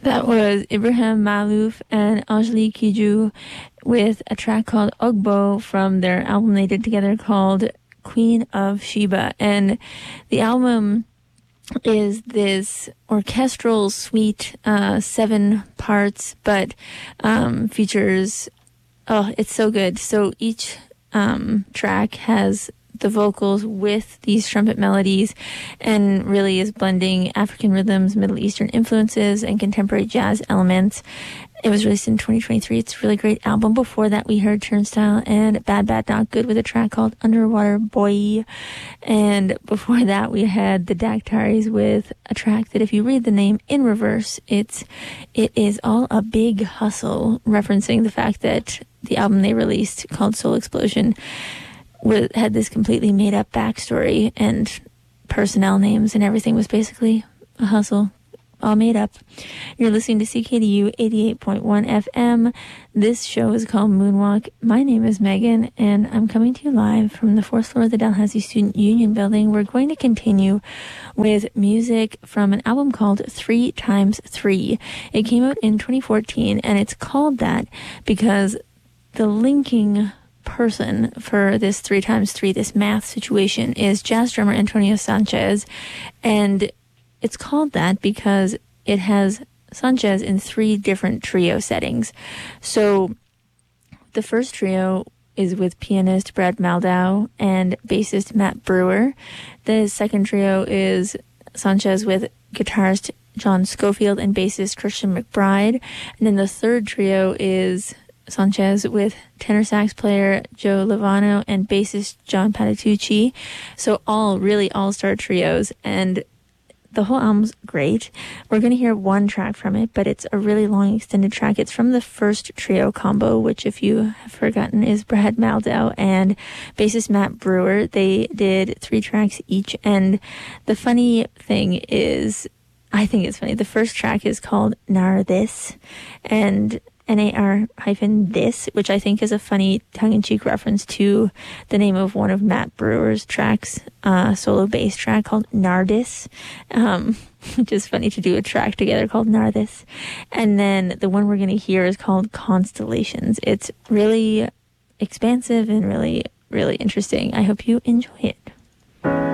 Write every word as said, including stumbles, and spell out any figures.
That was Ibrahim Malouf and Anjali Kiju with a track called Ogbo from their album they did together called Queen of Sheba. And the album is this orchestral suite, uh, seven parts, but um, features, oh, it's so good. So each um, track has the vocals with these trumpet melodies and really is blending African rhythms, Middle Eastern influences, and contemporary jazz elements. It was released in twenty twenty-three. It's a really great album. Before that, we heard Turnstile and Bad Bad Not Good with a track called Underwater Boy. And before that, we had the Dakhtaris with a track that if you read the name in reverse, it's, it is all a big hustle, referencing the fact that the album they released called Soul Explosion was, had this completely made up backstory and personnel names, and everything was basically a hustle, all made up. You're listening to C K D U eighty-eight point one F M. This show is called Moonwalk. My name is Megan, and I'm coming to you live from the fourth floor of the Dalhousie Student Union Building. We're going to continue with music from an album called Three Times Three. It came out in twenty fourteen, and it's called that because the linking person for this three times three, this math situation, is jazz drummer Antonio Sanchez. And it's called that because it has Sanchez in three different trio settings. So the first trio is with pianist Brad Maldau and bassist Matt Brewer. The second trio is Sanchez with guitarist John Schofield and bassist Christian McBride. And then the third trio is Sanchez with tenor sax player Joe Lovano and bassist John Patitucci. So all really all-star trios, and the whole album's great. We're going to hear one track from it, but it's a really long extended track. It's from the first trio combo, which, if you have forgotten, is Brad Maldau and bassist Matt Brewer. They did three tracks each, and the funny thing is, I think it's funny, the first track is called Nar This, and N A R hyphen this, which I think is a funny tongue-in-cheek reference to the name of one of Matt Brewer's tracks, uh, solo bass track called Nardis, um, which is funny to do a track together called Nardis. And then the one we're going to hear is called Constellations. It's really expansive and really, really interesting. I hope you enjoy it.